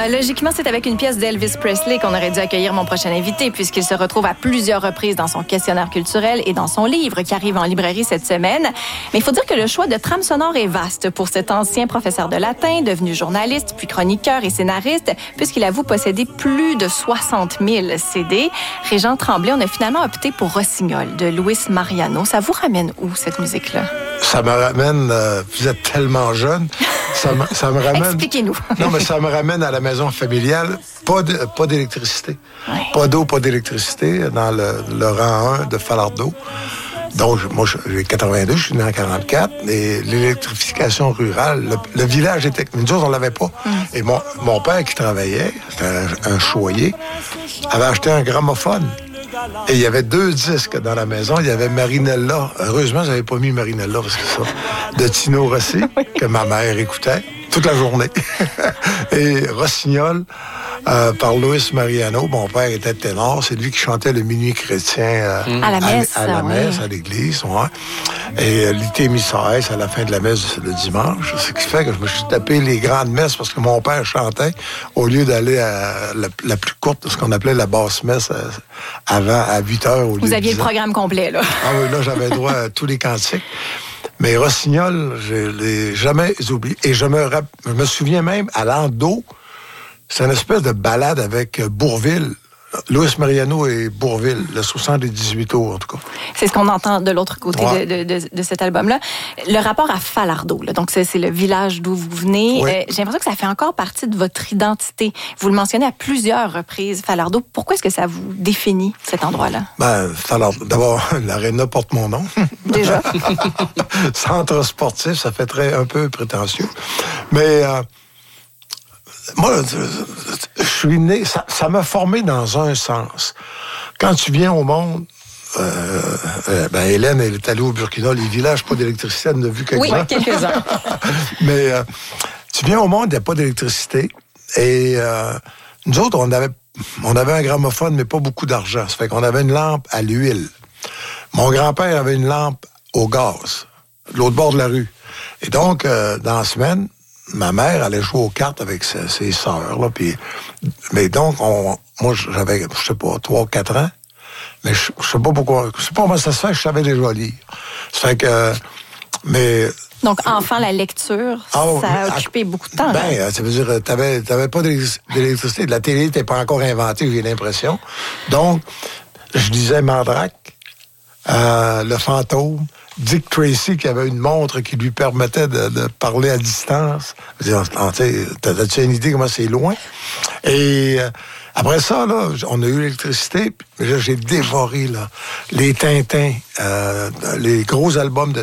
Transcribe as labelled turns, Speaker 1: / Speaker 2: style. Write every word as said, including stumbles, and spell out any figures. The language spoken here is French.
Speaker 1: Euh, logiquement, c'est avec une pièce d'Elvis Presley qu'on aurait dû accueillir mon prochain invité, puisqu'il se retrouve à plusieurs reprises dans son questionnaire culturel et dans son livre qui arrive en librairie cette semaine. Mais il faut dire que le choix de trame sonore est vaste pour cet ancien professeur de latin, devenu journaliste, puis chroniqueur et scénariste, puisqu'il avoue posséder plus de soixante mille C D. Régent Tremblay, on a finalement opté pour Rossignol de Luis Mariano. Ça vous ramène où, cette musique-là?
Speaker 2: Ça me ramène... Euh, vous êtes tellement jeune. Ça me, ça me ramène...
Speaker 1: Expliquez-nous.
Speaker 2: Non, mais ça me ramène à la maison familiale. Pas, de, pas d'électricité. Ouais. Pas d'eau, pas d'électricité dans le, le rang un de Falardeau. Donc, moi, j'ai quatre-vingt-deux, je suis né en quarante-quatre. Et l'électrification rurale, le, le village était... Nous autres, on l'avait pas. Mm. Et mon, mon père qui travaillait, c'était un, un choyer, avait acheté un gramophone. Et il y avait deux disques dans la maison. Il y avait Marinella. Heureusement, je n'avais pas mis Marinella, parce que ça, de Tino Rossi, que ma mère écoutait toute la journée. Et Rossignol, euh, par Luis Mariano. Mon père était ténor. C'est lui qui chantait le minuit chrétien euh,
Speaker 1: mmh. à la messe,
Speaker 2: à, à, la messe oui. à l'église. Ouais. Et euh, l'ité missaïs à la fin de la messe le dimanche. Ce qui fait que je me suis tapé les grandes messes parce que mon père chantait au lieu d'aller à la, la plus courte, ce qu'on appelait la basse messe euh, avant, à huit heures. Au lieu
Speaker 1: Vous aviez
Speaker 2: de
Speaker 1: le programme complet, là.
Speaker 2: Ah oui, là, j'avais droit à tous les cantiques. Mais Rossignol, je ne l'ai jamais oublié. Et je me, rap... je me souviens même, à l'an d'eau, c'est une espèce de balade avec Bourvil. Luis Mariano et Bourvil, le soixante-dix-huit tours, en tout cas.
Speaker 1: C'est ce qu'on entend de l'autre côté
Speaker 2: ouais.
Speaker 1: de, de, de, de cet album-là. Le rapport à Falardeau, là, donc c'est, c'est le village d'où vous venez.
Speaker 2: Oui.
Speaker 1: Euh, j'ai l'impression que ça fait encore partie de votre identité. Vous le mentionnez à plusieurs reprises, Falardeau. Pourquoi est-ce que ça vous définit, cet endroit-là?
Speaker 2: Ben, Falardeau, d'abord, l'aréna porte mon nom.
Speaker 1: Déjà.
Speaker 2: Centre sportif, ça fait très un peu prétentieux. Mais... Euh, Moi, je suis né, ça, ça m'a formé dans un sens. Quand tu viens au monde, euh, euh, ben Hélène, elle est allée au Burkina, les villages, pas d'électricité, elle en a vu quelques-uns.
Speaker 1: Oui, quelques-uns.
Speaker 2: Mais euh, tu viens au monde, il n'y a pas d'électricité. Et euh, nous autres, on avait, on avait un gramophone, mais pas beaucoup d'argent. Ça fait qu'on avait une lampe à l'huile. Mon grand-père avait une lampe au gaz, de l'autre bord de la rue. Et donc, euh, dans la semaine, ma mère allait jouer aux cartes avec ses, ses sœurs, là, puis... Mais donc, on, moi, j'avais, je sais pas, trois ou quatre ans, mais je, je sais pas pourquoi... Je sais pas comment ça se fait, je savais déjà lire. Ça fait que... Mais...
Speaker 1: Donc, enfant, la lecture, ah, ça a occupé à, beaucoup de temps.
Speaker 2: Ben,
Speaker 1: là.
Speaker 2: ça veut dire, t'avais, t'avais pas d'électricité, la télé n'était pas encore inventée, j'ai l'impression. Donc, je lisais Mandrake, euh, Le Fantôme, Dick Tracy, qui avait une montre qui lui permettait de, de parler à distance. T'as-tu une idée comment c'est loin? Et euh, après ça, là, on a eu l'électricité, mais là, j'ai dévoré là, les Tintins, euh, les gros albums de